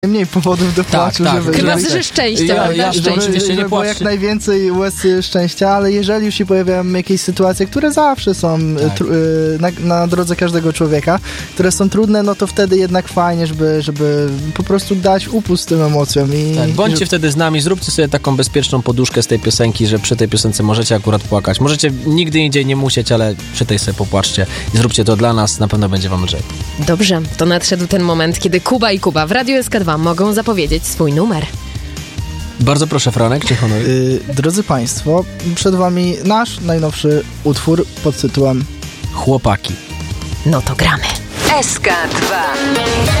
mniej powodów do płaczu, żeby... Chyba, że szczęścia. Żeby było jak najwięcej łez szczęścia, ale jeżeli już się pojawiają jakieś sytuacje, które zawsze są na drodze każdego człowieka, które są trudne, no to wtedy jednak fajnie, żeby po prostu dać upust tym emocjom. Bądźcie wtedy z nami, zróbcie sobie taką bezpieczną poduszkę z tej piosenki, że przy tej piosence możecie akurat płakać. Możecie nigdy indziej nie musieć, ale przy tej sobie popłaczcie i zróbcie to dla nas, na pewno będzie wam lżej. Dobrze, to nadszedł ten moment, kiedy Kuba i Kuba w Radiu SK2 mogą zapowiedzieć swój numer. Bardzo proszę, Franek, czy honor? Drodzy Państwo, przed Wami nasz najnowszy utwór pod tytułem Chłopaki. No to gramy. SK2.